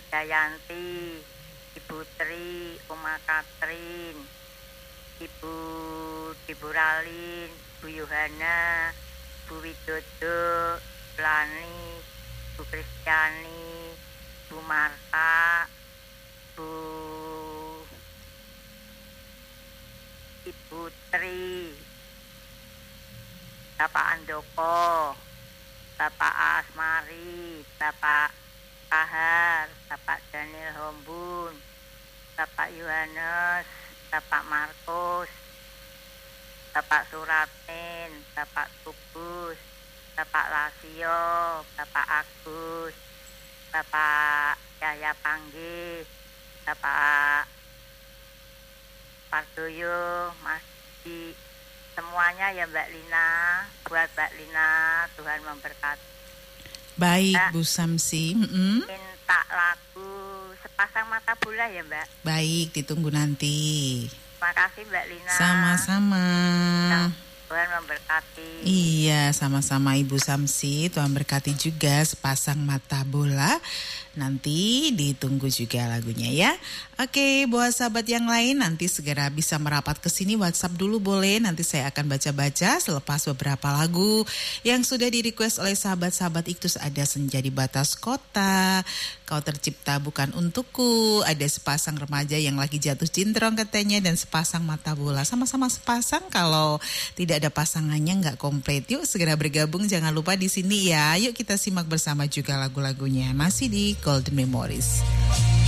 Dayanti, Ibu Tri, Oma Katrin, Ibu Ralin, Bu Yohana, Bu Widodo, Lani, Bu Kristiani, Bu Marta, Bu Ibu Tri, Bapak Andoko, Bapak Asmari, Bapak Kahar, Bapak Daniel Hombun, Bapak Yohanes, Bapak Markus, Bapak Suratin, Bapak Tubus, Bapak Lasio, Bapak Agus, Bapak Yahya Panggi, Bapak Pardoyo, Mas Di, semuanya ya Mbak Lina, buat Mbak Lina, Tuhan memberkati. Baik, Mbak, Bu Samsi. Minta lagu Sepasang Mata Bola ya Mbak. Baik, ditunggu nanti. Terima kasih Mbak Lina. Sama-sama. Tuhan memberkati. Iya, sama-sama Ibu Samsi. Tuhan berkati juga Sepasang Mata Bola. Nanti ditunggu juga lagunya ya. Oke, buat sahabat yang lain nanti segera bisa merapat ke sini, WhatsApp dulu boleh. Nanti saya akan baca-baca selepas beberapa lagu yang sudah di-request oleh sahabat-sahabat Iktus. Ada Senja di Batas Kota, Kau Tercipta Bukan Untukku, ada Sepasang Remaja yang lagi jatuh cintrong katanya, dan Sepasang Mata Bola. Sama-sama sepasang, kalau tidak ada pasangannya nggak komplit. Yuk segera bergabung, jangan lupa di sini ya. Yuk kita simak bersama juga lagu-lagunya. Masih di Golden Memories.